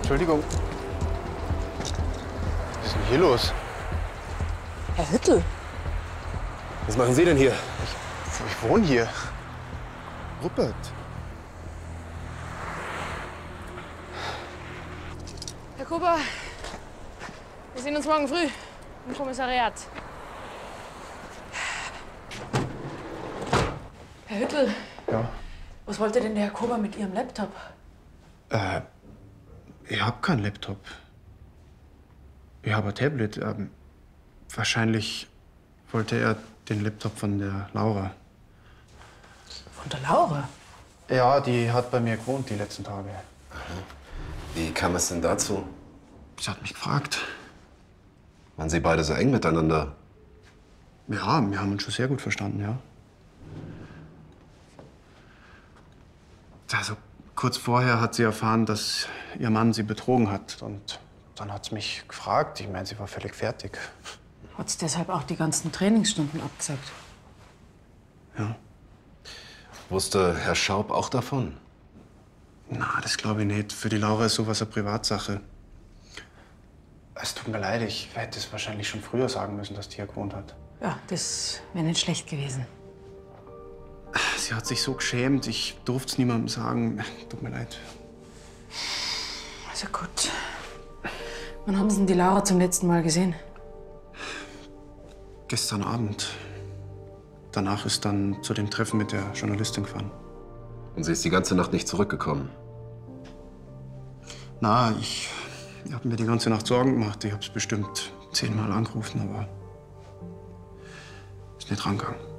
Entschuldigung. Was ist denn hier los? Herr Hüttel. Was machen Sie denn hier? Ich wohne hier. Rupert. Herr Kuber, wir sehen uns morgen früh im Kommissariat. Herr Hüttel. Ja. Was wollte denn der Herr Kuber mit Ihrem Laptop? Ich hab keinen Laptop. Ich habe ein Tablet. Wahrscheinlich wollte er den Laptop von der Laura. Von der Laura? Ja, die hat bei mir gewohnt die letzten Tage. Wie kam es denn dazu? Sie hat mich gefragt. Waren Sie beide so eng miteinander? Ja, wir haben uns schon sehr gut verstanden, ja. Also, kurz vorher hat sie erfahren, dass ihr Mann sie betrogen hat. Und dann hat sie mich gefragt. Ich meine, sie war völlig fertig. Hat sie deshalb auch die ganzen Trainingsstunden abgesagt? Ja. Wusste Herr Schaub auch davon? Na, das glaube ich nicht. Für die Laura ist sowas eine Privatsache. Es tut mir leid, ich hätte es wahrscheinlich schon früher sagen müssen, dass die hier gewohnt hat. Ja, das wäre nicht schlecht gewesen. Sie hat sich so geschämt, ich durfte es niemandem sagen. Tut mir leid. Also gut. Wann haben Sie denn die Laura zum letzten Mal gesehen? Gestern Abend. Danach ist dann zu dem Treffen mit der Journalistin gefahren. Und sie ist die ganze Nacht nicht zurückgekommen? Na, ich habe mir die ganze Nacht Sorgen gemacht. Ich habe es bestimmt 10-mal angerufen, aber ist nicht rangegangen.